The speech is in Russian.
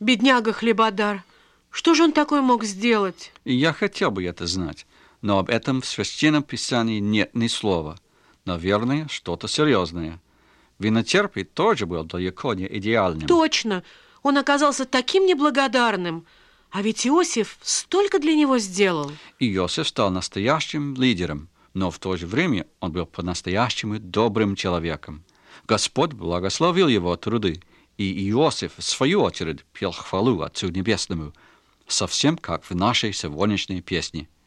Бедняга Хлебодар. Что же он такое мог сделать? И я хотел бы это знать, но об этом в Священном Писании нет ни слова. Наверное, что-то серьезное. Виночерпий тоже был далеко не идеальным. Точно. Он оказался таким неблагодарным. А ведь Иосиф столько для него сделал. И Иосиф стал настоящим лидером, но в то же время он был по-настоящему добрым человеком. Господь благословил его труды, и Иосиф, в свою очередь, пел хвалу Отцу Небесному, совсем как в нашей сегодняшней песне.